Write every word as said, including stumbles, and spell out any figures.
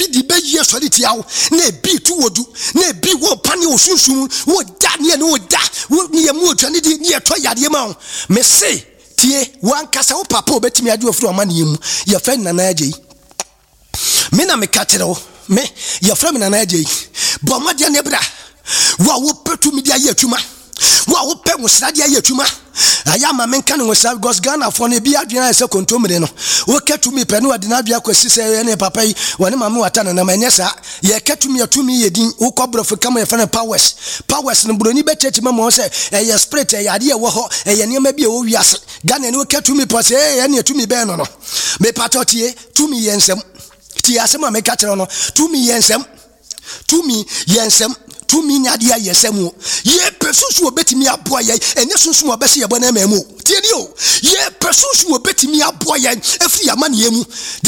bi di be ye so tia wo na bi tu wodu na bi wo pane osunsun wo da ne ne wo da wo ne mu otwane di ne to yade ma wo me se tie wan kasa wo papa obetimi ade ofuru amane mu ye fa nana agye me na me katere wo me ye fra me nana agye bo ma de ne bra wa wo petu mi dia ye atuma wa wo pe wo sra dia ye atuma aya ma men kan wo sra because Ghana for ne bi adwena se kontomre no wo ketu mi pe no ade na adwa kwasi se ne papa yi woni ma me wata na ma nyesa ye ketu mi atumi ye din wo kobrofo kama ye fa na powers powers no broni be church ma mo se e ye spirit e yade ye wo ho e ye ne ma bi e wo wiase Ghana ne wo ketu mi pose e ye ne atumi be no no me patotie tumi ye nsem ti asema me ka kire no tumi ye nsem tumi ye nsem tumi nyade ya yesemu ye pesusu obetimi aboa ye ene sunsun obese ye bona memu tie ni o ye pesusu obetimi aboa ye afiri amane yemu